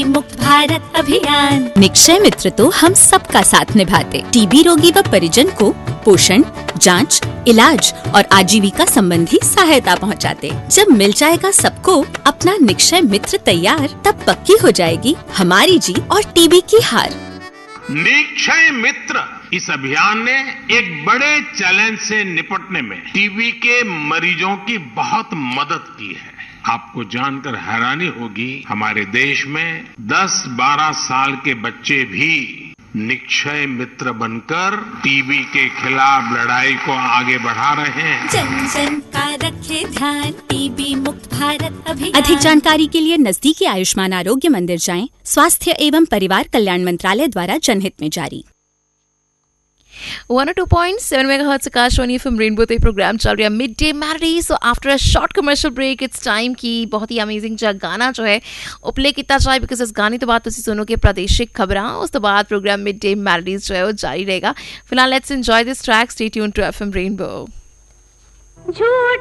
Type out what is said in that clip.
मुक्त भारत अभियान। निक्षय मित्र तो हम सबका साथ निभाते, टीबी रोगी व परिजन को पोषण, जांच, इलाज और आजीविका संबंधी सहायता पहुंचाते। जब मिल जाएगा सबको अपना निक्षय मित्र तैयार, तब पक्की हो जाएगी हमारी जीत और टीबी की हार। निक्षय मित्र इस अभियान ने एक बड़े चैलेंज से निपटने में टीबी के मरीजों की बहुत मदद की है। आपको जानकर हैरानी होगी, हमारे देश में 10-12 साल के बच्चे भी निक्षय मित्र बनकर टीबी के खिलाफ लड़ाई को आगे बढ़ा रहे हैं। जन जन का रखे ध्यान, टीबी मुक्त भारत अभियान। अधिक जानकारी के लिए नजदीकी आयुष्मान आरोग्य मंदिर जाएं। स्वास्थ्य एवं परिवार कल्याण मंत्रालय द्वारा जनहित में जारी। 102.7 मेगाहर्ट्ज आकाशवाणी एफएम रेनबो पे प्रोग्राम चल रहा है mid day मैलडी। So after a short commercial break it's time की बहुत ही अमेजिंग गाना जो है वो प्ले किया जाए, बिकॉज इस गाने तो बाद तुम सुनोगे प्रादेशिक खबरां, उस तो बाद प्रोग्राम मिड डे मैलडीज जो है वो जारी रहेगा। फिलहाल let's enjoy this track, stay tuned to FM rainbow.